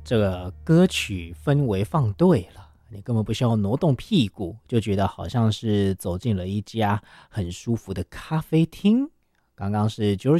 这个歌曲氛围放对了，你根本不需要挪动屁股，就觉得好像是走进了一家很舒服的咖啡厅。刚刚是 George